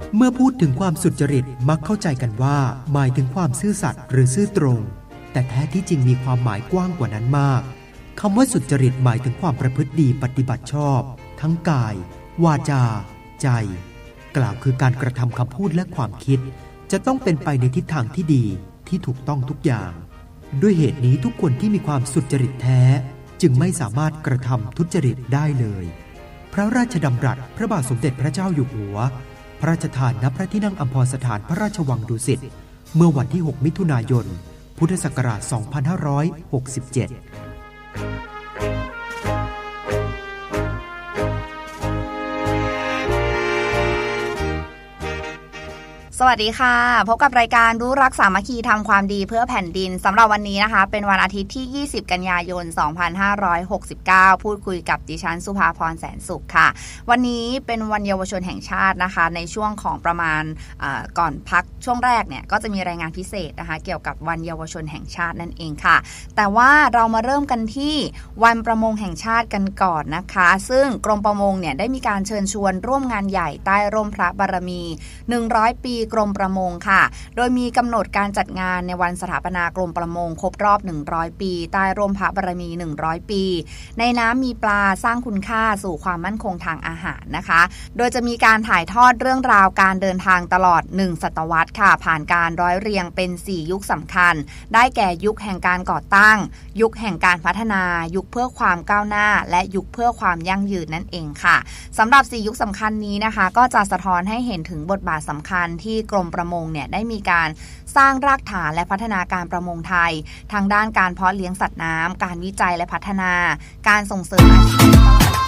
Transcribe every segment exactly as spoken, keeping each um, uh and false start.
เมื่อพูดถึงความสุจริตมักเข้าใจกันว่าหมายถึงความซื่อสัตย์หรือซื่อตรงแต่แท้ที่จริงมีความหมายกว้างกว่านั้นมากคำว่าสุจริตหมายถึงความประพฤติดีปฏิบัติชอบทั้งกายวาจาใจกล่าวคือการกระทำคำพูดและความคิดจะต้องเป็นไปในทิศทางที่ดีที่ถูกต้องทุกอย่างด้วยเหตุนี้ทุกคนที่มีความสุจริตแท้จึงไม่สามารถกระทำทุจริตได้เลยพระราชดำรัสพระบาทสมเด็จพระเจ้าอยู่หัวพระราชทานณพระที่นั่งอัมพรสถานพระราชวังดุสิตเมื่อวันที่หกมิถุนายนพุทธศักราชสองพันห้าร้อยหกสิบเจ็ดสวัสดีค่ะพบกับรายการรู้รักสามัคคีทำความดีเพื่อแผ่นดินสำหรับวันนี้นะคะเป็นวันอาทิตย์ที่ยี่สิบกันยายนสองพันห้าร้อยหกสิบเก้าพูดคุยกับดิฉันสุภาพรแสนสุขค่ะวันนี้เป็นวันเยาวชนแห่งชาตินะคะในช่วงของประมาณก่อนพักช่วงแรกเนี่ยก็จะมีรายงานพิเศษนะคะเกี่ยวกับวันเยาวชนแห่งชาตินั่นเองค่ะแต่ว่าเรามาเริ่มกันที่วันประมงแห่งชาติกันก่อนนะคะซึ่งกรมประมงเนี่ยได้มีการเชิญชวนร่วมงานใหญ่ใต้ร่มพระบารมีหนึ่งร้อยปีกรมประมงค่ะโดยมีกำหนดการจัดงานในวันสถาปนากรมประมงครบรอบหนึ่งร้อยปีใต้ร่มพระบารมีหนึ่งร้อยปีในน้ำมีปลาสร้างคุณค่าสู่ความมั่นคงทางอาหารนะคะโดยจะมีการถ่ายทอดเรื่องราวการเดินทางตลอดหนึ่งศตวรรษค่ะผ่านการร้อยเรียงเป็นสี่ยุคสำคัญได้แก่ยุคแห่งการก่อตั้งยุคแห่งการพัฒนายุคเพื่อความก้าวหน้าและยุคเพื่อความยั่งยืนนั่นเองค่ะสำหรับสี่ยุคสำคัญนี้นะคะก็จะสะท้อนให้เห็นถึงบทบาทสำคัญที่กรมประมงเนี่ยได้มีการสร้างรากฐานและพัฒนาการประมงไทยทางด้านการเพาะเลี้ยงสัตว์น้ำการวิจัยและพัฒนาการส่งเสริมอาชีพ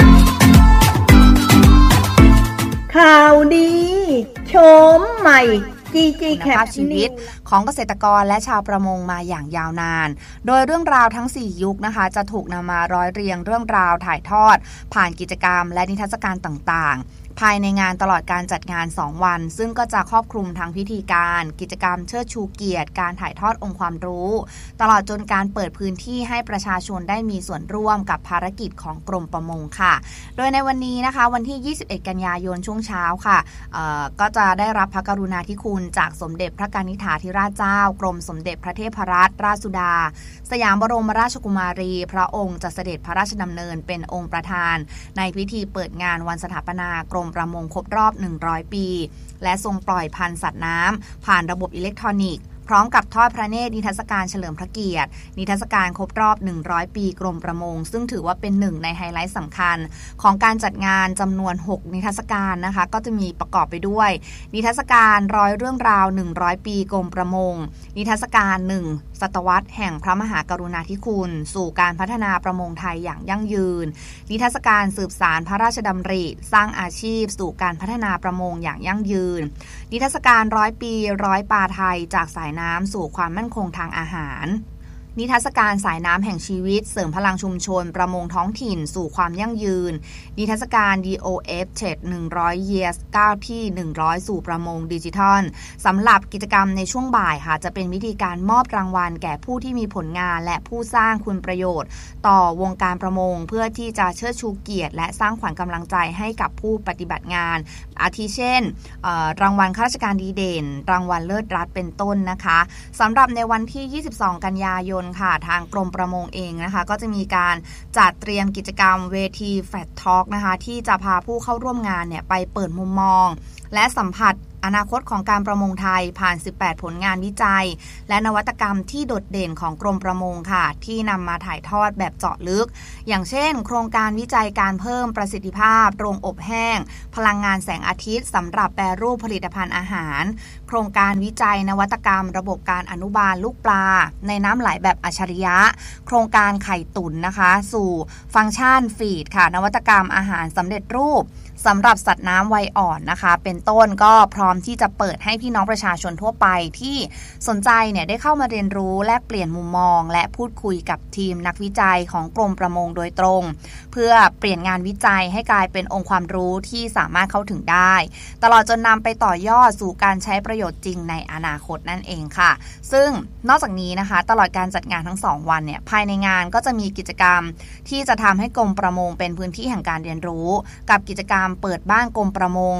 ข่าวดีโฉมใหม่จีจีแคปชีวิตของเกษตรกรและชาวประมงมาอย่างยาวนานโดยเรื่องราวทั้งสี่ยุคนะคะจะถูกนำมาร้อยเรียงเรื่องราวถ่ายทอดผ่านกิจกรรมและนิทรรศการต่างๆภายในงานตลอดการจัดงานสองวันซึ่งก็จะครอบคลุมทั้งพิธีการกิจกรรมเชิดชูเกียรติการถ่ายทอดองค์ความรู้ตลอดจนการเปิดพื้นที่ให้ประชาชนได้มีส่วนร่วมกับภารกิจของกรมประมงค่ะโดยในวันนี้นะคะวันที่ยี่สิบเอ็ดกันยายนช่วงเช้าค่ะก็จะได้รับพระกรุณาธิคุณจากสมเด็จพระกนิษฐาธิราชเจ้ากรมสมเด็จพระเทพรัตนราชสุดาสยามบรมราชกุมารีพระองค์จะเสด็จพระราชดำเนินเป็นองค์ประธานในพิธีเปิดงานวันสถาปนากรมประมงครบรอบหนึ่งร้อยปีและทรงปล่อยพันธุ์สัตว์น้ำผ่านระบบอิเล็กทรอนิกส์พร้อมกับทอดพระเนตรนิทรรศการเฉลิมพระเกียรตินิทรรศการครบรอบหนึ่งร้อยปีกรมประมงซึ่งถือว่าเป็นหนึ่งในไฮไลท์สำคัญของการจัดงานจำนวนหกนิทรรศการนะคะก็จะมีประกอบไปด้วยนิทรรศการร้อยเรื่องราวหนึ่งร้อยปีกรมประมงนิทรรศการหนึ่งศตวรรษแห่งพระมหากรุณาธิคุณสู่การพัฒนาประมงไทยอย่างยั่งยืนนิทรรศการสืบสานพระราชดำริสร้างอาชีพสู่การพัฒนาประมงอย่างยั่งยืนนิทรรศการร้อยปีร้อยปลาไทยจากสายน้ำสู่ความมั่นคงทางอาหารนิทรรศการสายน้ำแห่งชีวิตเสริมพลังชุมชนประมงท้องถิ่นสู่ความยั่งยืนนิทรรศการ ดี โอ เอฟ เจ็ด หนึ่งร้อย years ก้าวที่หนึ่งร้อยสู่ประมงดิจิทัลสำหรับกิจกรรมในช่วงบ่ายค่ะจะเป็นวิธีการมอบรางวัลแก่ผู้ที่มีผลงานและผู้สร้างคุณประโยชน์ต่อวงการประมงเพื่อที่จะเชิดชูเกียรติและสร้างขวัญกำลังใจให้กับผู้ปฏิบัติงานอาทิเช่นรางวัลข้าราชการดีเด่นรางวัลเลิศรัฐเป็นต้นนะคะสำหรับในวันที่ยี่สิบสองกันยายนค่ะทางกรมประมงเองนะคะก็จะมีการจัดเตรียมกิจกรรมเวทีแฟตทอล์กนะคะที่จะพาผู้เข้าร่วมงานเนี่ยไปเปิดมุมมองและสัมผัสอนาคตของการประมงไทยผ่านสิบแปดผลงานวิจัยและนวัตกรรมที่โดดเด่นของกรมประมงค่ะที่นำมาถ่ายทอดแบบเจาะลึกอย่างเช่นโครงการวิจัยการเพิ่มประสิทธิภาพโรงอบแห้งพลังงานแสงอาทิตย์สำหรับแปรรูปผลิตภัณฑ์อาหารโครงการวิจัยนวัตกรรมระบบการอนุบาลลูกปลาในน้ำไหลแบบอัจฉริยะโครงการไข่ตุ๋นนะคะสู่ฟังก์ชันฟีดค่ะนวัตกรรมอาหารสำเร็จรูปสำหรับสัตว์น้ำวัยอ่อนนะคะเป็นต้นก็พร้อมที่จะเปิดให้พี่น้องประชาชนทั่วไปที่สนใจเนี่ยได้เข้ามาเรียนรู้แลกเปลี่ยนมุมมองและพูดคุยกับทีมนักวิจัยของกรมประมงโดยตรงเพื่อเปลี่ยนงานวิจัยให้กลายเป็นองค์ความรู้ที่สามารถเข้าถึงได้ตลอดจนนำไปต่อยอดสู่การใช้ประโยชน์จริงในอนาคตนั่นเองค่ะซึ่งนอกจากนี้นะคะตลอดการจัดงานทั้งสองวันเนี่ยภายในงานก็จะมีกิจกรรมที่จะทำให้กรมประมงเป็นพื้นที่แห่งการเรียนรู้กับกิจกรรมเปิดบ้านกรมประมง ท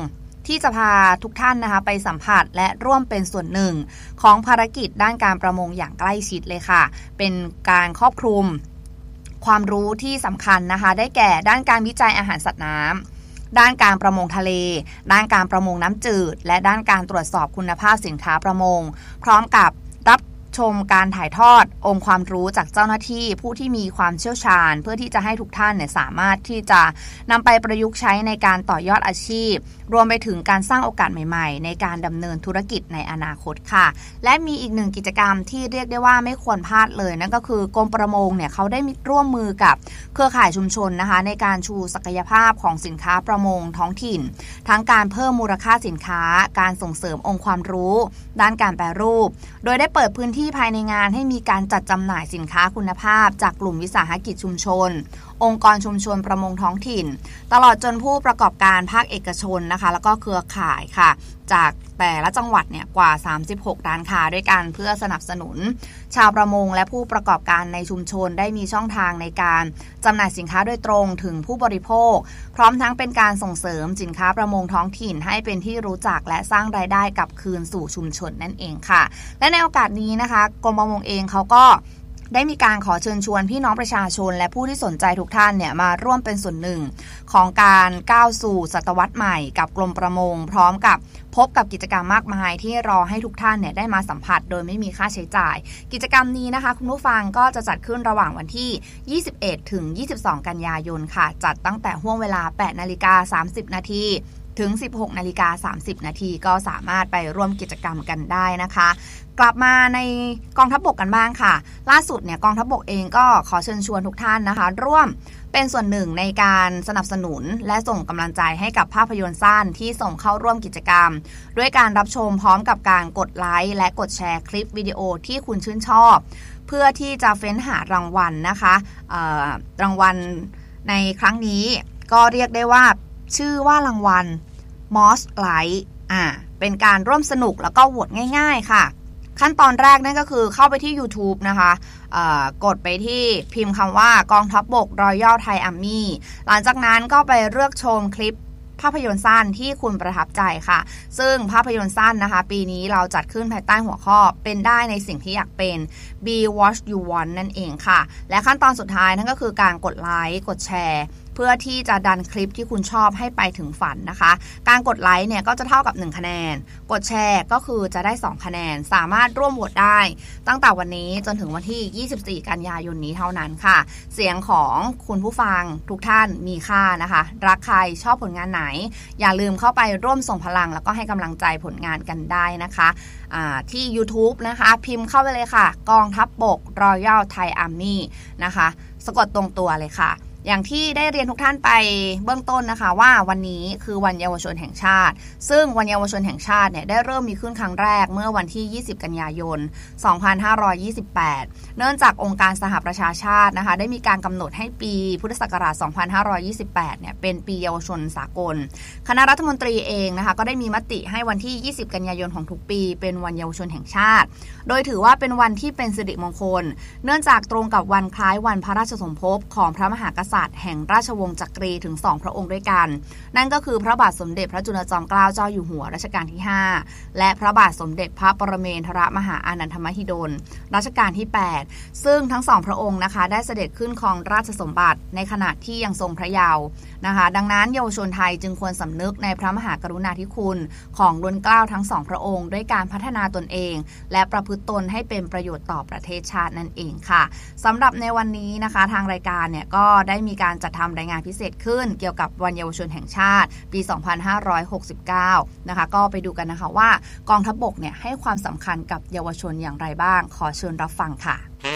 ที่จะพาทุกท่านนะคะไปสัมผัสและร่วมเป็นส่วนหนึ่งของภารกิจด้านการประมงอย่างใกล้ชิดเลยค่ะเป็นการครอบคลุมความรู้ที่สำคัญนะคะได้แก่ด้านการวิจัยอาหารสัตว์น้ำด้านการประมงทะเลด้านการประมงน้ำจืดและด้านการตรวจสอบคุณภาพสินค้าประมงพร้อมกับรับชมการถ่ายทอดองค์ความรู้จากเจ้าหน้าที่ผู้ที่มีความเชี่ยวชาญเพื่อที่จะให้ทุกท่านเนี่ยสามารถที่จะนำไปประยุกต์ใช้ในการต่อยอดอาชีพรวมไปถึงการสร้างโอกาสใหม่ๆในการดำเนินธุรกิจในอนาคตค่ะและมีอีกหนึ่งกิจกรรมที่เรียกได้ว่าไม่ควรพลาดเลยนั่นก็คือกรมประมงเนี่ยเขาได้ร่วมมือกับเครือข่ายชุมชนนะคะในการชูศักยภาพของสินค้าประมงท้องถิ่นทั้งการเพิ่มมูลค่าสินค้าการส่งเสริมองค์ความรู้ด้านการแปรรูปโดยได้เปิดพื้นที่ภายในงานให้มีการจัดจำหน่ายสินค้าคุณภาพจากกลุ่มวิสาหกิจชุมชนองค์กรชุมชนประมงท้องถิ่นตลอดจนผู้ประกอบการภาคเอกชนนะคะแล้วก็เครือข่ายค่ะจากแต่ละจังหวัดเนี่ยกว่าสามสิบหกร้านค้าด้วยกันเพื่อสนับสนุนชาวประมงและผู้ประกอบการในชุมชนได้มีช่องทางในการจำหน่ายสินค้าโดยตรงถึงผู้บริโภคพร้อมทั้งเป็นการส่งเสริมสินค้าประมงท้องถิ่นให้เป็นที่รู้จักและสร้างรายได้กลับคืนสู่ชุมชนนั่นเองค่ะและในโอกาสนี้นะคะกรมประมงเองเขาก็ได้มีการขอเชิญชวนพี่น้องประชาชนและผู้ที่สนใจทุกท่านเนี่ยมาร่วมเป็นส่วนหนึ่งของการก้าวสู่ศตวรรษใหม่กับกรมประมงพร้อมกับพบกับกิจกรรมมากมายที่รอให้ทุกท่านเนี่ยได้มาสัมผัสโดยไม่มีค่าใช้จ่ายกิจกรรมนี้นะคะคุณผู้ฟังก็จะจัดขึ้นระหว่างวันที่ยี่สิบเอ็ดถึงยี่สิบสองกันยายนค่ะจัดตั้งแต่ห้วงเวลา แปดนาฬิกาสามสิบนาทีถึง สิบหกนาฬิกาสามสิบนาทีก็สามารถไปร่วมกิจกรรมกันได้นะคะกลับมาในกองทัพบกกันบ้างค่ะล่าสุดเนี่ยกองทัพบกเองก็ขอเชิญชวนทุกท่านนะคะร่วมเป็นส่วนหนึ่งในการสนับสนุนและส่งกำลังใจให้กับภาพยนตร์สั้นที่ส่งเข้าร่วมกิจกรรมด้วยการรับชมพร้อมกับการกดไลค์และกดแชร์คลิปวิดีโอที่คุณชื่นชอบเพื่อที่จะเฟ้นหารางวัลนะคะรางวัลในครั้งนี้ก็เรียกได้ว่าชื่อว่ารางวัล Moss Light อ่าเป็นการร่วมสนุกแล้วก็โหวตง่ายๆค่ะขั้นตอนแรกนั่นก็คือเข้าไปที่ YouTube นะคะกดไปที่พิมพ์คำว่ากองทัพบก Royal Thai Army หลังจากนั้นก็ไปเลือกชมคลิปภาพยนตร์สั้นที่คุณประทับใจค่ะซึ่งภาพยนตร์สั้นนะคะปีนี้เราจัดขึ้นภายใต้หัวข้อเป็นได้ในสิ่งที่อยากเป็น Be What You Want นั่นเองค่ะและขั้นตอนสุดท้ายนั่นก็คือการกดไลค์กดแชร์เพื่อที่จะดันคลิปที่คุณชอบให้ไปถึงฝันนะคะการกดไลค์เนี่ยก็จะเท่ากับหนึ่งคะแนนกดแชร์ก็คือจะได้สองคะแนนสามารถร่วมโหวตได้ตั้งแต่วันนี้จนถึงวันที่ยี่สิบสี่กันยายนนี้เท่านั้นค่ะเสียงของคุณผู้ฟังทุกท่านมีค่านะคะรักใครชอบผลงานไหนอย่าลืมเข้าไปร่วมส่งพลังแล้วก็ให้กำลังใจผลงานกันได้นะคะที่ YouTube นะคะพิมพ์เข้าไปเลยค่ะกองทัพบก Royal Thai Army นะคะสะกดตรงตัวเลยค่ะอย่างที่ได้เรียนทุกท่านไปเบื้องต้นนะคะว่าวันนี้คือวันเยาวชนแห่งชาติซึ่งวันเยาวชนแห่งชาติเนี่ยได้เริ่มมีขึ้นครั้งแรกเมื่อวันที่ยี่สิบกันยายนสองพันห้าร้อยยี่สิบแปดเนื่องจากองค์การสหประชาชาตินะคะได้มีการกำหนดให้ปีพุทธศักราชสองพันห้าร้อยยี่สิบแปดเนี่ยเป็นปีเยาวชนสากลคณะรัฐมนตรีเองนะคะก็ได้มีมติให้วันที่ยี่สิบกันยายนของทุกปีเป็นวันเยาวชนแห่งชาติโดยถือว่าเป็นวันที่เป็นสิริมงคลเนื่องจากตรงกับวันคล้ายวันพระราชสมภพของพระมหากษัตริย์แห่งราชวงศ์จักรีถึงสองพระองค์ด้วยกันนั่นก็คือพระบาทสมเด็จพระจุลจอมเกล้าเจ้าอยู่หัวรัชกาลที่ห้าและพระบาทสมเด็จพระปรเมนทรมหาอานันทมหิดลรัชกาลที่แปดซึ่งทั้งสองพระองค์นะคะได้เสด็จขึ้นครองราชสมบัติในขณะที่ยังทรงพระเยาว์นะคะดังนั้นเยาวชนไทยจึงควรสำนึกในพระมหากรุณาธิคุณของล้นเกล้าทั้งสองพระองค์ด้วยการพัฒนาตนเองและประพฤติตนให้เป็นประโยชน์ต่อประเทศชาตินั่นเองค่ะสำหรับในวันนี้นะคะทางรายการเนี่ยก็ได้มีการจัดทำรายงานพิเศษขึ้นเกี่ยวกับวันเยาวชนแห่งชาติปีสองพันห้าร้อยหกสิบเก้านะคะก็ไปดูกันนะคะว่ากองทัพบกเนี่ยให้ความสำคัญกับเยาวชนอย่างไรบ้างขอเชิญรับฟังค่ะ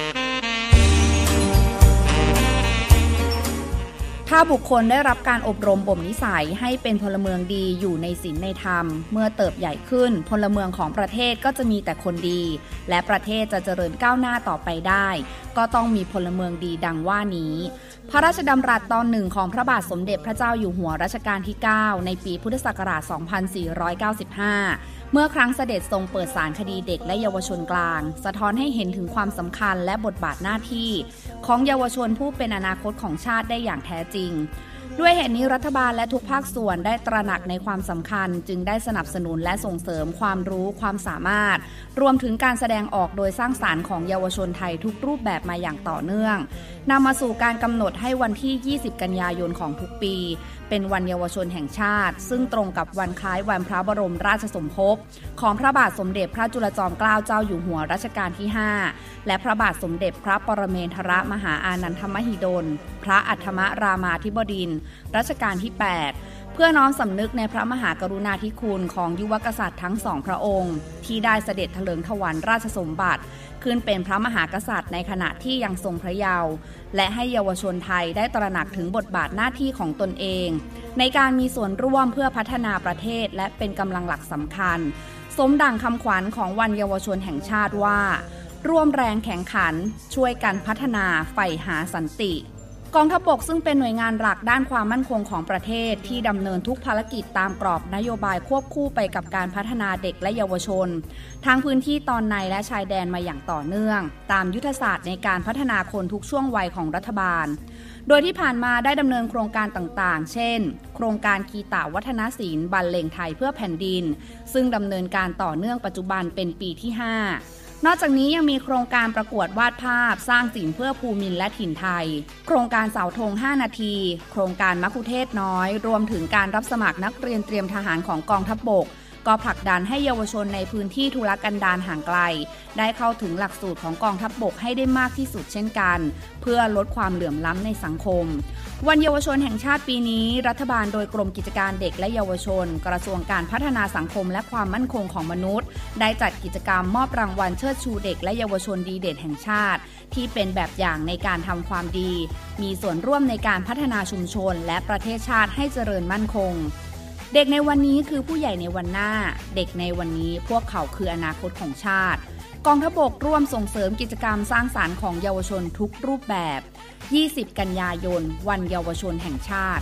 ถ้าบุคคลได้รับการอบรมบ่มนิสัยให้เป็นพลเมืองดีอยู่ในศีลในธรรมเมื่อเติบใหญ่ขึ้นพลเมืองของประเทศก็จะมีแต่คนดีและประเทศจะเจริญก้าวหน้าต่อไปได้ก็ต้องมีพลเมืองดีดังว่านี้พระราชดำรัสตอนหนึ่งของพระบาทสมเด็จพระเจ้าอยู่หัวรัชกาลที่เก้าในปีพุทธศักราชสองพันสี่ร้อยเก้าสิบห้าเมื่อครั้งเสด็จทรงเปิดศาลคดีเด็กและเยาวชนกลางสะท้อนให้เห็นถึงความสำคัญและบทบาทหน้าที่ของเยาวชนผู้เป็นอนาคตของชาติได้อย่างแท้จริงด้วยเหตุนี้รัฐบาลและทุกภาคส่วนได้ตระหนักในความสำคัญจึงได้สนับสนุนและส่งเสริมความรู้ความสามารถรวมถึงการแสดงออกโดยสร้างสรรค์ของเยาวชนไทยทุกรูปแบบมาอย่างต่อเนื่องนำมาสู่การกำหนดให้วันที่ยี่สิบกันยายนของทุกปีเป็นวันเยาวชนแห่งชาติซึ่งตรงกับวันคล้ายวันพระบรมราชสมภพของพระบาทสมเด็จพระจุลจอมเกล้าเจ้าอยู่หัวรัชกาลที่ห้าและพระบาทสมเด็จพระปรเมนทรมหาอานันทมหิดลพระอัฏฐมรามาธิบดินทร์รัชกาลที่แปดเพื่อน้อมสำนึกในพระมหากรุณาธิคุณของยุวกษัตริย์ทั้งสองพระองค์ที่ได้เสด็จเถลิงถวัลย์ราชสมบัติขึ้นเป็นพระมหากษัตริย์ในขณะที่ยังทรงพระเยาว์และให้เยาวชนไทยได้ตระหนักถึงบทบาทหน้าที่ของตนเองในการมีส่วนร่วมเพื่อพัฒนาประเทศและเป็นกำลังหลักสำคัญสมดังคำขวัญของวันเยาวชนแห่งชาติว่าร่วมแรงแข่งขันช่วยกันพัฒนาใฝ่หาสันติกองทัพบกซึ่งเป็นหน่วยงานหลักด้านความมั่นคงของประเทศที่ดำเนินทุกภารกิจตามกรอบนโยบายควบคู่ไปกับการพัฒนาเด็กและเยาวชนทั้งพื้นที่ตอนในและชายแดนมาอย่างต่อเนื่องตามยุทธศาสตร์ในการพัฒนาคนทุกช่วงวัยของรัฐบาลโดยที่ผ่านมาได้ดำเนินโครงการต่างๆเช่นโครงการคีตาวัฒนศิลป์บรรเลงไทยเพื่อแผ่นดินซึ่งดำเนินการต่อเนื่องปัจจุบันเป็นปีที่ห้านอกจากนี้ยังมีโครงการประกวดวาดภาพสร้างศิลป์เพื่อภูมินและถิ่นไทยโครงการเสาธงห้านาทีโครงการมัคคุเทศน้อยรวมถึงการรับสมัครนักเรียนเตรียมทหารของกองทัพบกก็ผลักดันให้เยาวชนในพื้นที่ทุรกันดารห่างไกลได้เข้าถึงหลักสูตรของกองทัพบกให้ได้มากที่สุดเช่นกันเพื่อลดความเหลื่อมล้ำในสังคมวันเยาวชนแห่งชาติปีนี้รัฐบาลโดยกรมกิจการเด็กและเยาวชนกระทรวงการพัฒนาสังคมและความมั่นคงของมนุษย์ได้จัดกิจกรรมมอบรางวัลเชิดชูเด็กและเยาวชนดีเด่นแห่งชาติที่เป็นแบบอย่างในการทำความดีมีส่วนร่วมในการพัฒนาชุมชนและประเทศชาติให้เจริญมั่นคงเด็กในวันนี้คือผู้ใหญ่ในวันหน้าเด็กในวันนี้พวกเขาคืออนาคตของชาติกองทัพบกร่วมส่งเสริมกิจกรรมสร้างสรรค์ของเยาวชนทุกรูปแบบยี่สิบกันยายนวันเยาวชนแห่งชาติ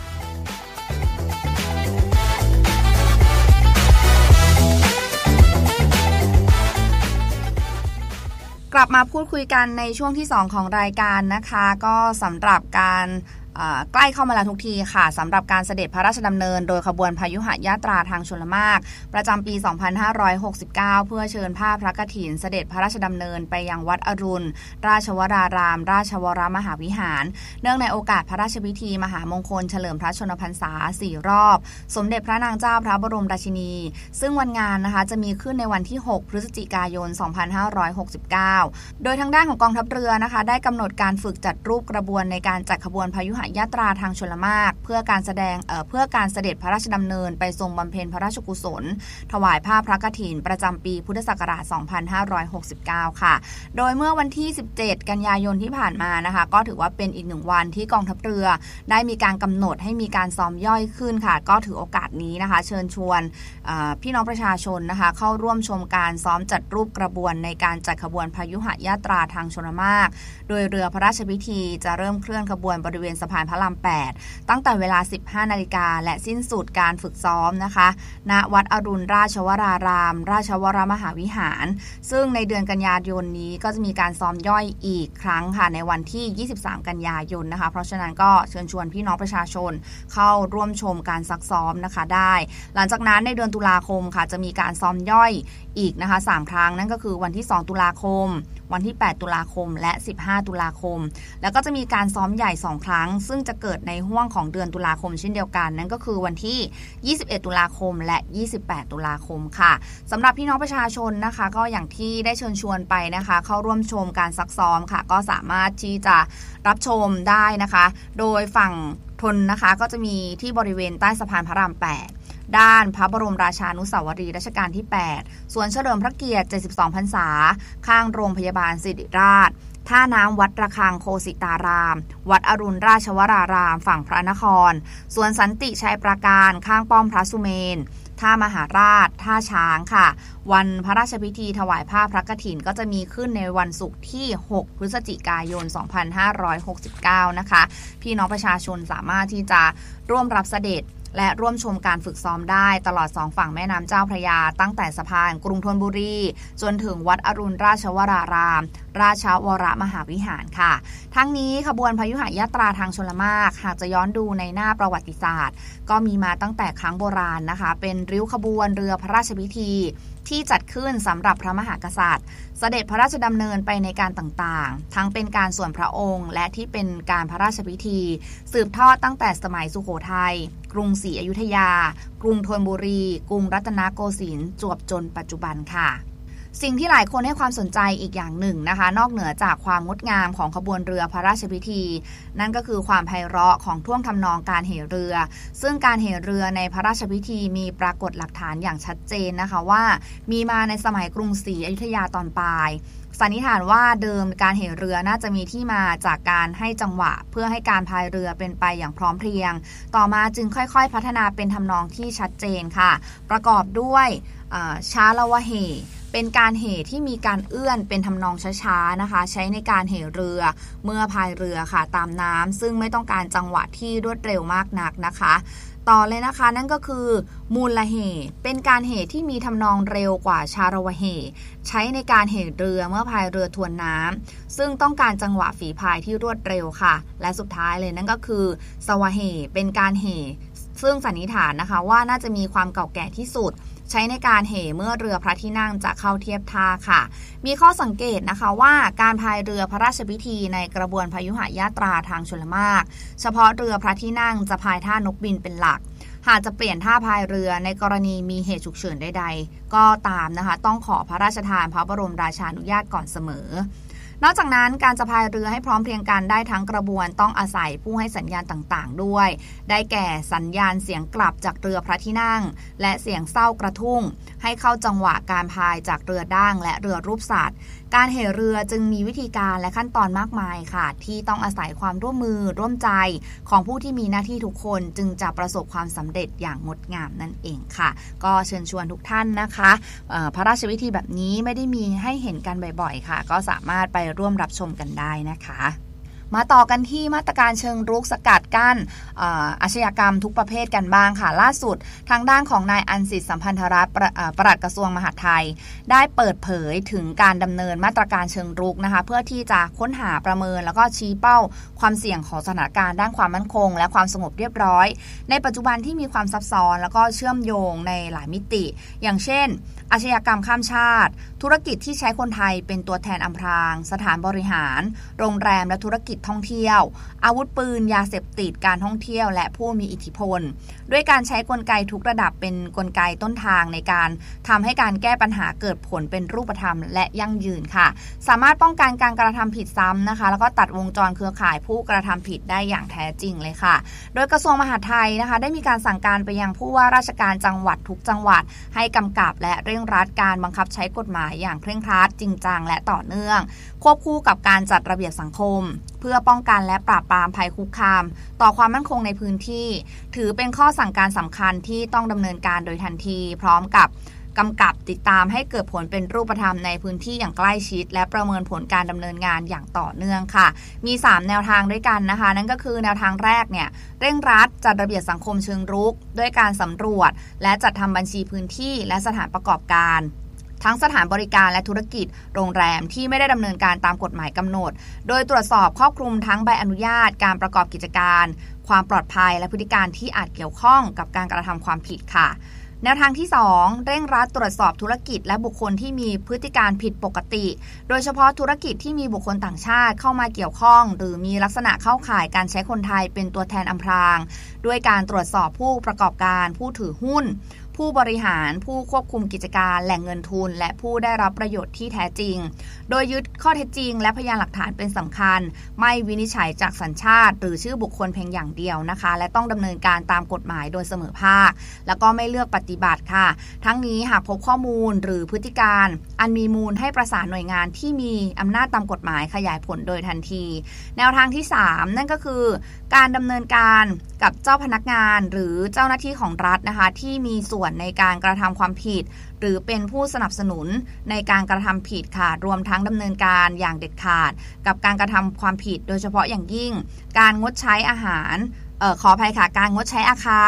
กลับมาพูดคุยกันในช่วงที่สองของรายการนะคะก็สำหรับการใกล้เข้ามาแล้วทุกทีค่ะสำหรับการเสด็จพระราชดำเนินโดยขบวนพยุหยาตราทางชลมารประจำปี สองพันห้าร้อยหกสิบเก้า เพื่อเชิญผ้าพระกฐินเสด็จพระราชดำเนินไปยังวัดอรุณราชวรารามราชวรมหาวิหารเนื่องในโอกาสพระราชพิธีมหามงคลเฉลิมพระชนมพรรษาสี่รอบสมเด็จพระนางเจ้าพระบรมราชินีซึ่งวันงานนะคะจะมีขึ้นในวันที่หกพฤศจิกายนสองพันห้าร้อยหกสิบเก้าโดยทางด้านของกองทัพเรือนะคะได้กำหนดการฝึกจัดรูปกระบวนในการจัดขบวนพยุหยาตราทางชลมารเพื่อการแสดงเอ่อเพื่อการเสด็จพระราชดำเนินไปทรงบำเพ็ญพระราชกุศลถวายผ้าพระกฐินประจำปีพุทธศักราชสองพันห้าร้อยหกสิบเก้าค่ะโดยเมื่อวันที่สิบเจ็ดกันยายนที่ผ่านมานะคะก็ถือว่าเป็นอีกหนึ่งวันที่กองทัพเรือได้มีการกำหนดให้มีการซ้อมย่อยขึ้นค่ะก็ถือโอกาสนี้นะคะเชิญชวนพี่น้องประชาชนนะคะเข้าร่วมชมการซ้อมจัดรูปกระบวนในการจัดขบวนพยุหยาตราทางชลมารโดยเรือพระราชพิธีจะเริ่มเคลื่อนขบวนบริเวณสะพานพระรามแปดตั้งแต่เวลา สิบห้านาฬิกาและสิ้นสุดการฝึกซ้อมนะคะณวัดอรุณราชวรารามราชวรมหาวิหารซึ่งในเดือนกันยายนนี้ก็จะมีการซ้อมย่อยอีกครั้งค่ะในวันที่ยี่สิบสามกันยายนนะคะเพราะฉะนั้นก็เชิญชวนพี่น้องประชาชนเข้าร่วมชมการซักซ้อมนะคะได้หลังจากนั้นในเดือนตุลาคมค่ะจะมีการซ้อมย่อยอีกนะคะสามครั้งนั่นก็คือวันที่สองตุลาคมวันที่แปดตุลาคมและสิบห้าตุลาคมแล้วก็จะมีการซ้อมใหญ่สองครั้งซึ่งจะเกิดในห้วงของเดือนตุลาคมเช่นเดียวกันนั่นก็คือวันที่ยี่สิบเอ็ดตุลาคมและยี่สิบแปดตุลาคมค่ะสำหรับพี่น้องประชาชนนะคะก็อย่างที่ได้เชิญชวนไปนะคะเข้าร่วมชมการซักซ้อมค่ะก็สามารถที่จะรับชมได้นะคะโดยฝั่งทนนะคะก็จะมีที่บริเวณใต้สะพานพระรามแปดด้านพระบรมราชานุสาวรีย์รัชกาลที่แปดสวนเฉลิมพระเกียรติเจ็ดสิบสองพรรษาข้างโรงพยาบาลศิริราชท่าน้ำวัดระฆังโคสิตารามวัดอรุณราชวรารามฝั่งพระนครสวนสันติชัยปราการข้างป้อมพระสุเมนท่ามหาราชท่าช้างค่ะวันพระราชพิธีถวายผ้าพระกฐินก็จะมีขึ้นในวันศุกร์ที่หกพฤศจิกายนสองพันห้าร้อยหกสิบเก้านะคะพี่น้องประชาชนสามารถที่จะร่วมรับเสด็จและร่วมชมการฝึกซ้อมได้ตลอดสองฝั่งแม่น้ำเจ้าพระยาตั้งแต่สะพานกรุงธนบุรีจนถึงวัดอรุณราชวรารามราชวรมหาวิหารค่ะทั้งนี้ขบวนพยุหยาตราทางชลมารหากจะย้อนดูในหน้าประวัติศาสตร์ก็มีมาตั้งแต่ครั้งโบราณนะคะเป็นริ้วขบวนเรือพระราชพิธีที่จัดขึ้นสำหรับพระมหากษัตริย์เสด็จพระราชดำเนินไปในการต่างๆทั้งเป็นการส่วนพระองค์และที่เป็นการพระราชพิธีสืบทอดตั้งแต่สมัยสุโขทัยกรุงศรีอยุธยากรุงธนบุรีกรุงรัตนโกสินทร์จวบจนปัจจุบันค่ะสิ่งที่หลายคนให้ความสนใจอีกอย่างหนึ่งนะคะนอกเหนือจากความงดงามของขบวนเรือพระราชพิธีนั่นก็คือความไพเราะของท่วงทำนองการเหเรือซึ่งการเหเรือในพระราชพิธีมีปรากฏหลักฐานอย่างชัดเจนนะคะว่ามีมาในสมัยกรุงศรีอยุธยาตอนปลายสันนิษฐานว่าเดิมการเหเรือน่าจะมีที่มาจากการให้จังหวะเพื่อให้การพายเรือเป็นไปอย่างพร้อมเพรียงต่อมาจึงค่อยๆพัฒนาเป็นทำนองที่ชัดเจนค่ะประกอบด้วยชาละวะเหเป็นการเหที่มีการเอื้อนเป็นทำนองช้าๆนะคะใช้ในการเหเรือเมื่อพายเรือค่ะตามน้ำซึ่งไม่ต้องการจังหวะที่รวดเร็วมากนักนะคะต่อเลยนะคะนั่นก็คือมูลละเหเป็นการเหที่มีทำนองเร็วกว่าชาละวะเหใช้ในการเหเรือเมื่อพายเรือทวนน้ำซึ่งต้องการจังหวะฝีพายที่รวดเร็วค่ะและสุดท้ายเลยนั่นก็คือสวะเหเป็นการเหซึ่งสันนิษฐานนะคะว่าน่าจะมีความเก่าแก่ที่สุดใช้ในการเหเมื่อเรือพระที่นั่งจะเข้าเทียบท่าค่ะมีข้อสังเกตนะคะว่าการพายเรือพระราชพิธีในกระบวนพยุหยาตราทางชลมารเฉพาะเรือพระที่นั่งจะพายท่านกบินเป็นหลักหากจะเปลี่ยนท่าพายเรือในกรณีมีเหตุฉุกเฉินใดๆก็ตามนะคะต้องขอพระราชทานพระบรมราชานุญาตก่อนเสมอนอกจากนั้นการจะพายเรือให้พร้อมเพรียงกันได้ทั้งกระบวนต้องอาศัยผู้ให้สัญญาณต่างๆด้วยได้แก่สัญญาณเสียงกลับจากเรือพระที่นั่งและเสียงเศร้ากระทุ่งให้เข้าจังหวะการพายจากเรือด่างและเรือรูปสัตว์การเหเรือจึงมีวิธีการและขั้นตอนมากมายค่ะที่ต้องอาศัยความร่วมมือร่วมใจของผู้ที่มีหน้าที่ทุกคนจึงจะประสบความสำเร็จอย่างงดงามนั่นเองค่ะก็เชิญชวนทุกท่านนะคะพระราชพิธีแบบนี้ไม่ได้มีให้เห็นกันบ่อยๆค่ะก็สามารถไปร่วมรับชมกันได้นะคะมาต่อกันที่มาตรการเชิงรุกสกัดกั้นอาชญากรรมทุกประเภทกันบ้างค่ะล่าสุดทางด้านของนายอันสิทธิ์สัมพันธรัตน์ปลัดกระทรวงมหาดไทยได้เปิดเผยถึงการดำเนินมาตรการเชิงรุกนะคะเพื่อที่จะค้นหาประเมินแล้วก็ชี้เป้าความเสี่ยงของสถานการณ์ด้านความมั่นคงและความสงบเรียบร้อยในปัจจุบันที่มีความซับซ้อนแล้วก็เชื่อมโยงในหลายมิติอย่างเช่นอาชญากรรมข้ามชาติธุรกิจที่ใช้คนไทยเป็นตัวแทนอำพรางสถานบริหารโรงแรมและธุรกิจท่องเที่ยวอาวุธปืนยาเสพติดการท่องเที่ยวและผู้มีอิทธิพลด้วยการใช้กลไกทุกระดับเป็นกลไกต้นทางในการทำให้การแก้ปัญหาเกิดผลเป็นรูปธรรมและยั่งยืนค่ะสามารถป้องกันการกระทำผิดซ้ำนะคะแล้วก็ตัดวงจรเครือข่ายผู้กระทำผิดได้อย่างแท้จริงเลยค่ะโดยกระทรวงมหาดไทยนะคะได้มีการสั่งการไปยังผู้ว่าราชการจังหวัดทุกจังหวัดให้กำกับและเร่งรัดการบังคับใช้กฎหมายอย่างเคร่งครัดจริงจังและต่อเนื่องควบคู่กับการจัดระเบียบสังคมเพื่อป้องกันและปราบปรามภัยคุกคามต่อความมั่นคงในพื้นที่ถือเป็นข้อสั่งการสำคัญที่ต้องดำเนินการโดยทันทีพร้อมกับกำกับติดตามให้เกิดผลเป็นรูปธรรมในพื้นที่อย่างใกล้ชิดและประเมินผลการดำเนินงานอย่างต่อเนื่องค่ะมีสามแนวทางด้วยกันนะคะนั่นก็คือแนวทางแรกเนี่ยเร่งรัดจัดระเบียบสังคมเชิงรุกด้วยการสำรวจและจัดทำบัญชีพื้นที่และสถานประกอบการทั้งสถานบริการและธุรกิจโรงแรมที่ไม่ได้ดำเนินการตามกฎหมายกำหนดโดยตรวจสอบครอบคลุมทั้งใบอนุญาตการประกอบกิจการความปลอดภัยและพฤติการที่อาจเกี่ยวข้องกับการกระทำความผิดค่ะแนวทางที่สองเร่งรัดตรวจสอบธุรกิจและบุคคลที่มีพฤติการผิดปกติโดยเฉพาะธุรกิจที่มีบุคคลต่างชาติเข้ามาเกี่ยวข้องหรือมีลักษณะเข้าข่ายการใช้คนไทยเป็นตัวแทนอำพรางด้วยการตรวจสอบผู้ประกอบการผู้ถือหุ้นผู้บริหารผู้ควบคุมกิจการแหล่งเงินทุนและผู้ได้รับประโยชน์ที่แท้จริงโดยยึดข้อเท็จจริงและพยานหลักฐานเป็นสำคัญไม่วินิจฉัยจากสัญชาติหรือชื่อบุคคลเพียงอย่างเดียวนะคะและต้องดำเนินการตามกฎหมายโดยเสมอภาคแล้วก็ไม่เลือกปฏิบัติค่ะทั้งนี้หากพบข้อมูลหรือพฤติการอันมีมูลให้ประสานหน่วยงานที่มีอำนาจตามกฎหมายขยายผลโดยทันทีแนวทางที่สามนั่นก็คือการดำเนินการกับเจ้าพนักงานหรือเจ้าหน้าที่ของรัฐนะคะที่มีส่วนในการกระทำความผิดหรือเป็นผู้สนับสนุนในการกระทำผิดค่ะรวมทั้งดำเนินการอย่างเด็ดขาดกับการกระทำความผิดโดยเฉพาะอย่างยิ่งการงดใช้อาหารเอ่อขออภัยค่ะการงดใช้อาคาร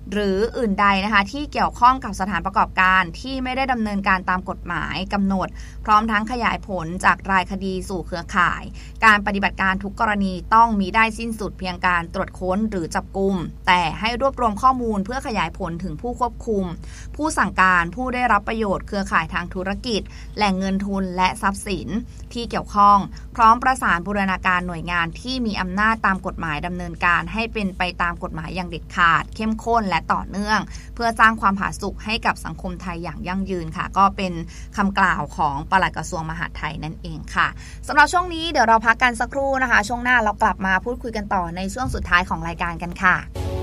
หรืออื่นใดนะคะที่เกี่ยวข้องกับสถานประกอบการที่ไม่ได้ดำเนินการตามกฎหมายกำหนดพร้อมทั้งขยายผลจากรายคดีสู่เครือข่ายการปฏิบัติการทุกกรณีต้องมีได้สิ้นสุดเพียงการตรวจค้นหรือจับกุมแต่ให้รวบรวมข้อมูลเพื่อขยายผลถึงผู้ควบคุมผู้สั่งการผู้ได้รับประโยชน์เครือข่ายทางธุรกิจแหล่งเงินทุนและทรัพย์สินที่เกี่ยวข้องพร้อมประสานบูรณาการหน่วยงานที่มีอำนาจตามกฎหมายดำเนินการให้เป็นไปตามกฎหมายอย่างเด็ดขาดเข้มข้นและต่อเนื่องเพื่อสร้างความผาสุกให้กับสังคมไทยอย่างยั่งยืนค่ะก็เป็นคำกล่าวของปลัดกระทรวงมหาดไทยนั่นเองค่ะสำหรับช่วงนี้เดี๋ยวเราพักกันสักครู่นะคะช่วงหน้าเรากลับมาพูดคุยกันต่อในช่วงสุดท้ายของรายการกันค่ะ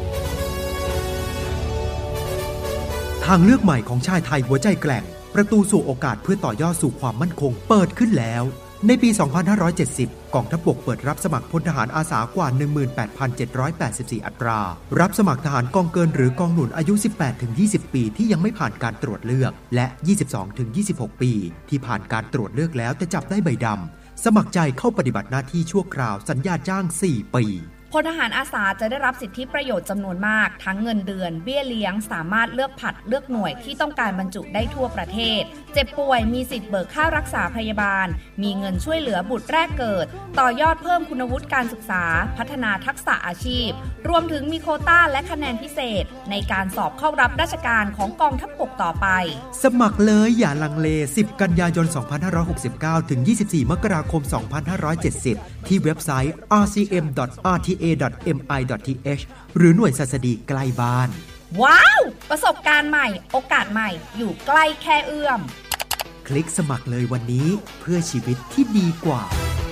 ทางเลือกใหม่ของชายไทยหัวใจแกร่งประตูสู่โอกาสเพื่อต่อยอดสู่ความมั่นคงเปิดขึ้นแล้วในปี สองพันห้าร้อยเจ็ดสิบ กองทัพบกเปิดรับสมัครพลทหารอาสากว่า หนึ่งหมื่นแปดพันเจ็ดร้อยแปดสิบสี่ อัตรารับสมัครทหารกองเกินหรือกองหนุนอายุ สิบแปดถึงยี่สิบ ปีที่ยังไม่ผ่านการตรวจเลือกและ ยี่สิบสองถึงยี่สิบหก ปีที่ผ่านการตรวจเลือกแล้วแต่จับได้ใบดำสมัครใจเข้าปฏิบัติหน้าที่ชั่วคราวสัญญาจ้าง สี่ ปีพลทหารอาสาจะได้รับสิทธิประโยชน์จำนวนมากทั้งเงินเดือนเบี้ยเลี้ยงสามารถเลือกผัดเลือกหน่วยที่ต้องการบรรจุได้ทั่วประเทศเจ็บป่วยมีสิทธิ์เบิกค่ารักษาพยาบาลมีเงินช่วยเหลือบุตรแรกเกิดต่อยอดเพิ่มคุณวุฒิการศึกษาพัฒนาทักษะอาชีพรวมถึงมีโควต้าและคะแนนพิเศษในการสอบเข้ารับราชการของกองทัพบกต่อไปสมัครเลยอย่าลังเลสิบกันยายนสองพันห้าร้อยหกสิบเก้าถึงยี่สิบสี่มกราคมสองพันห้าร้อยเจ็ดสิบที่เว็บไซต์ อาร์ ซี เอ็ม ดอท อาร์ ที เอ ดอท เอ็ม ไอ ดอท ที เอช หรือหน่วยศัสดีใกล้บ้านว้าวประสบการณ์ใหม่โอกาสใหม่อยู่ใกล้แค่เอื้อมคลิกสมัครเลยวันนี้เพื่อชีวิตที่ดีกว่า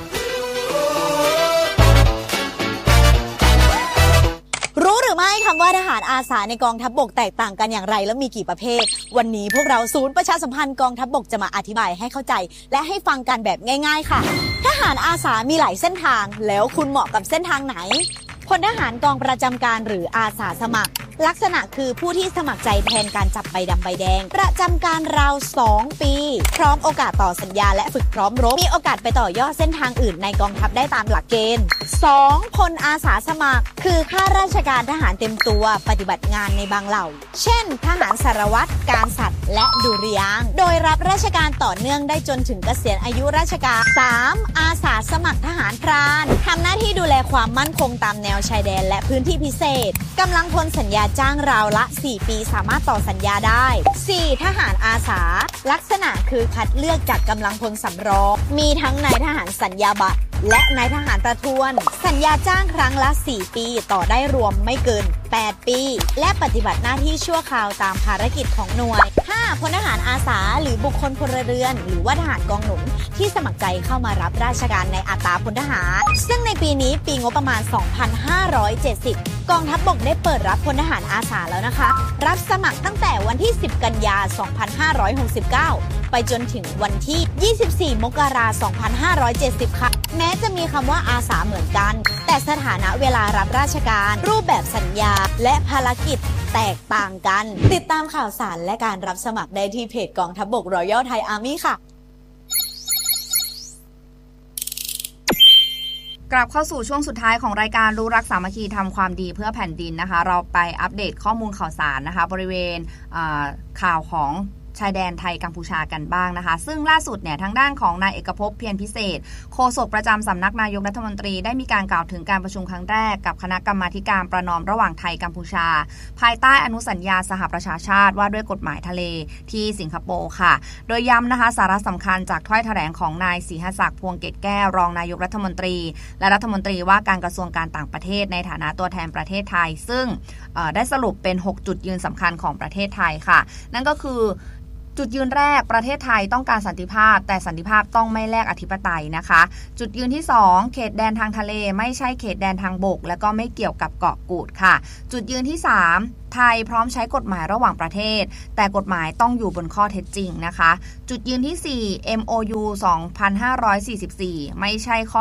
รู้หรือไม่คำว่าทหารอาสาในกองทัพบกแตกต่างกันอย่างไรและมีกี่ประเภทวันนี้พวกเราศูนย์ประชาสัมพันธ์กองทัพบกจะมาอธิบายให้เข้าใจและให้ฟังกันแบบง่ายๆค่ะทหารอาสามีหลายเส้นทางแล้วคุณเหมาะกับเส้นทางไหนพลทหารกองประจำการหรืออาสาสมัครลักษณะคือผู้ที่สมัครใจแทนการจับใบดำใบแดงประจำการราวสองปีพร้อมโอกาสต่อสัญญาและฝึกพร้อมรบมีโอกาสไปต่อยอดเส้นทางอื่นในกองทัพได้ตามหลักเกณฑ์สองพลอาสาสมัครคือข้าราชการทหารเต็มตัวปฏิบัติงานในบางเหล่าเช่นทหารสารวัตรการสัตว์และดุริยางค์โดยรับราชการต่อเนื่องได้จนถึงเกษียณอายุราชการสามอาสาสมัครทหารพรานทำหน้าที่ดูแลความมั่นคงตามแนวชายแดนและพื้นที่พิเศษกำลังพลสัญญาจ้างราวละสี่ปีสามารถต่อสัญญาได้สี่ทหารอาสาลักษณะคือคัดเลือกจากกำลังพลสำรองมีทั้งนายทหารสัญญาบัตรและนายทหารประทวนสัญญาจ้างครั้งละสี่ปีต่อได้รวมไม่เกินแปดปีและปฏิบัติหน้าที่ชั่วคราวตามภารกิจของหน่วยห้าพลทหารอาสาหรือบุคคลพลเรือนหรือว่าทหารกองหนุนที่สมัครใจเข้ามารับราชการในอัตราพลทหารซึ่งในปีนี้ปีงบประมาณสองพันห้าร้อยเจ็ดสิบกองทัพบกได้เปิดรับพลทหารอาสาแล้วนะคะรับสมัครตั้งแต่วันที่สิบกันยายนสองพันห้าร้อยหกสิบเก้าไปจนถึงวันที่ยี่สิบสี่มกราคมสองพันห้าร้อยเจ็ดสิบค่ะแม้จะมีคำว่าอาสาเหมือนกันแต่สถานะเวลารับราชการรูปแบบสัญญาและภารกิจแตกต่างกันติดตามข่าวสารและการรับสมัครได้ที่เพจกองทัพบก Royal Thai Army ค่ะกลับเข้าสู่ช่วงสุดท้ายของรายการรู้รักสามัคคีทำความดีเพื่อแผ่นดินนะคะเราไปอัปเดตข้อมูลข่าวสารนะคะบริเวณข่าวของชายแดนไทยกัมพูชากันบ้างนะคะซึ่งล่าสุดเนี่ยทางด้านของนายเอกภพเพียรพิเศษโฆษกประจำสำนักนายกรัฐมนตรีได้มีการกล่าวถึงการประชุมครั้งแรกกับคณะกรรมาธิการประนอมระหว่างไทยกัมพูชาภายใต้อนุสัญญาสหประชาชาติว่าด้วยกฎหมายทะเลที่สิงคโปร์ค่ะโดยย้ำนะคะสาระสำคัญจากถ้อยแถลงของนายศรีหศักดิ์พวงเกตแก้วรองนายกรัฐมนตรีและรัฐมนตรีว่าการกระทรวงการต่างประเทศในฐานะตัวแทนประเทศไทยซึ่งได้สรุปเป็นหกจุดยืนสำคัญของประเทศไทยค่ะนั่นก็คือจุดยืนแรกประเทศไทยต้องการสันติภาพแต่สันติภาพต้องไม่แลกอธิปไตยนะคะจุดยืนที่สองเขตแดนทางทะเลไม่ใช่เขตแดนทางบกและก็ไม่เกี่ยวกับเกาะกูดค่ะจุดยืนที่สามไทยพร้อมใช้กฎหมายระหว่างประเทศแต่กฎหมายต้องอยู่บนข้อเท็จจริงนะคะจุดยืนที่สี่ เอ็ม โอ ยู สองพันห้าร้อยสี่สิบสี่ไม่ใช่ข้อ